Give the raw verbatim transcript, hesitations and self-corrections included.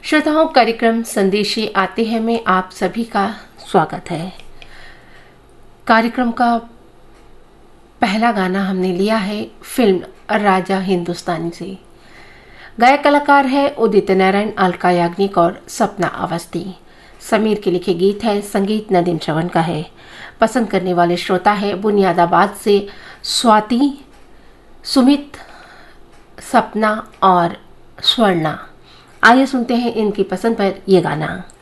श्रोताओं, कार्यक्रम संदेशे आते हैं में आप सभी का स्वागत है। कार्यक्रम का पहला गाना हमने लिया है फिल्म राजा हिंदुस्तानी से। गायक कलाकार है उदित नारायण, अलका याग्निक और सपना अवस्थी। समीर के लिखे गीत है, संगीत नदीम श्रवण का है। पसंद करने वाले श्रोता है बुनियादाबाद से स्वाति, सुमित, सपना और स्वर्णा। आइए सुनते हैं इनकी पसंद पर ये गाना।